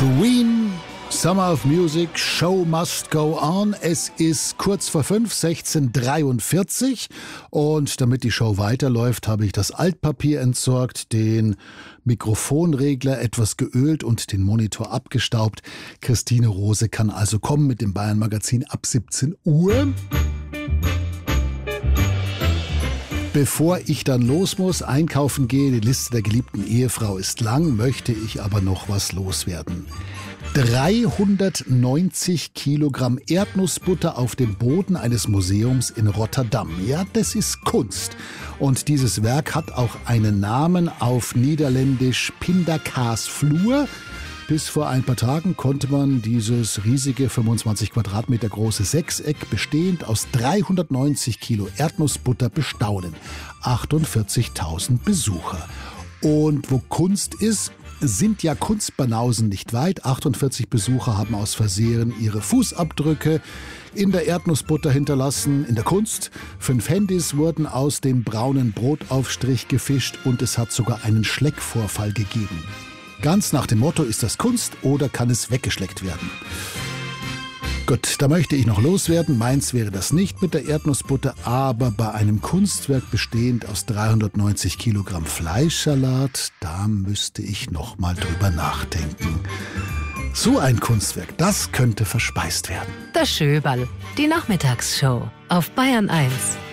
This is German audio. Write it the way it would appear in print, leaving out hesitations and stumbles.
Queen, Summer of Music, Show Must Go On. Es ist kurz vor 5, 16:43 und damit die Show weiterläuft, habe ich das Altpapier entsorgt, den Mikrofonregler etwas geölt und den Monitor abgestaubt. Christine Rose kann also kommen mit dem Bayern Magazin ab 17 Uhr. Bevor ich dann los muss, einkaufen gehe, die Liste der geliebten Ehefrau ist lang, möchte ich aber noch was loswerden. 390 Kilogramm Erdnussbutter auf dem Boden eines Museums in Rotterdam. Ja, das ist Kunst. Und dieses Werk hat auch einen Namen auf Niederländisch Pindakaasvloer. Bis vor ein paar Tagen konnte man dieses riesige 25 Quadratmeter große Sechseck bestehend aus 390 Kilo Erdnussbutter bestaunen. 48.000 Besucher. Und wo Kunst ist, sind ja Kunstbanausen nicht weit. 48 Besucher haben aus Versehen ihre Fußabdrücke in der Erdnussbutter hinterlassen. In der Kunst 5 Handys wurden aus dem braunen Brotaufstrich gefischt und es hat sogar einen Schleckvorfall gegeben. Ganz nach dem Motto, ist das Kunst oder kann es weggeschleckt werden? Gut, da möchte ich noch loswerden. Meins wäre das nicht mit der Erdnussbutter, aber bei einem Kunstwerk bestehend aus 390 Kilogramm Fleischsalat, da müsste ich noch mal drüber nachdenken. So ein Kunstwerk, das könnte verspeist werden. Das Schöberl, die Nachmittagsshow auf Bayern 1.